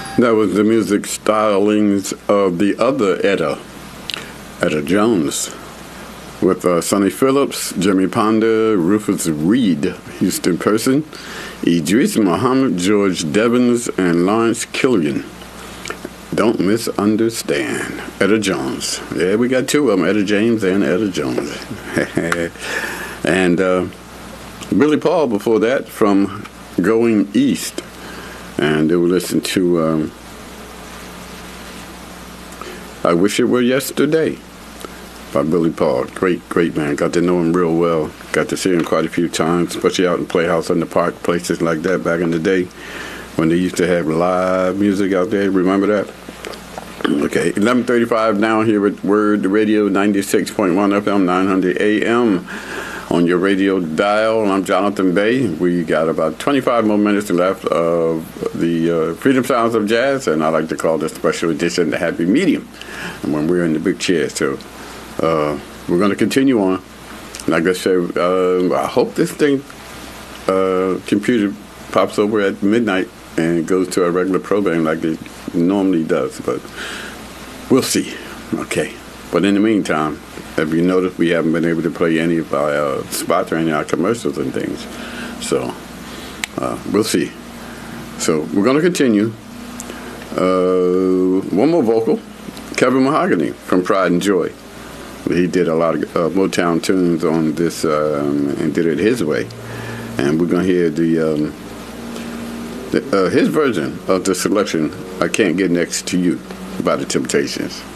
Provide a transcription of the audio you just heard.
That was the music stylings of the other Etta Jones, with Sonny Phillips, Jimmy Ponder, Rufus Reed, Houston Person, Idris Muhammad, George Devins, and Lawrence Killian. Don't misunderstand. Etta Jones. Yeah, we got two of them, Etta James and Etta Jones. And Billy Paul before that from Going East. And they will listen to I Wish It Were Yesterday by Billy Paul. Great man. Got to know him real well. Got to see him quite a few times, especially out in Playhouse in the Park, places like that back in the day when they used to have live music out there. Remember that? Okay, 11:35 now here at Word Radio 96.1 FM, 900 AM on your radio dial. I'm Jonathan Bay. We got about 25 more minutes left of the Freedom Sounds of Jazz, and I like to call this special edition the Happy Medium, and when we're in the big chair. So we're going to continue on. Like I said, I hope this thing computer pops over at midnight and goes to a regular program like it normally does, but we'll see. Okay, but in the meantime, if you notice, we haven't been able to play any of our spots or any of our commercials and things, so we'll see. So we're going to continue. One more vocal, Kevin Mahogany from Pride and Joy. He did a lot of Motown tunes on this and did it his way, and we're going to hear his version of the selection, I Can't Get Next to You by the Temptations.